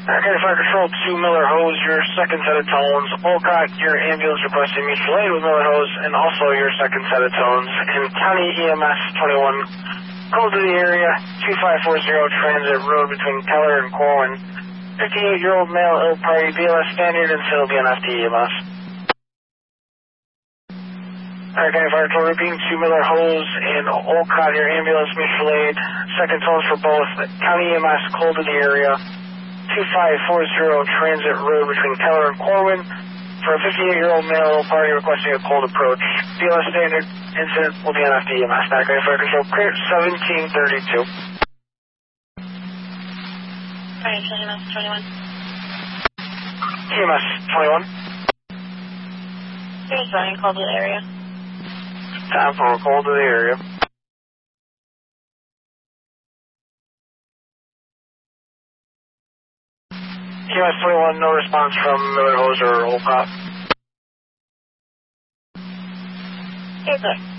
Okay, Fire Control 2, Miller Hose, your second set of tones. Olcott, your ambulance requesting mutual aid with Miller Hose, and also your second set of tones. And County EMS 21, call to the area, 2540 Transit Road between Keller and Corwin. 58-year-old male, ill party, BLS standard, and still BNF to EMS. Okay, Fire Control, repeating 2, Miller Hose, and Olcott, your ambulance mutual aid. Second tones for both. County EMS, call to the area. 2540 Transit Road between Keller and Corwin for a 58-year-old male party requesting a cold approach. BLS standard incident will be on FDEMS. Back on Fire Control, clear 1732. Alright, EMS 21. EMS 21. Here's running call to the area. Time for a call to the area. EMS 21, no response from Miller Hose or Olcott. Here's it.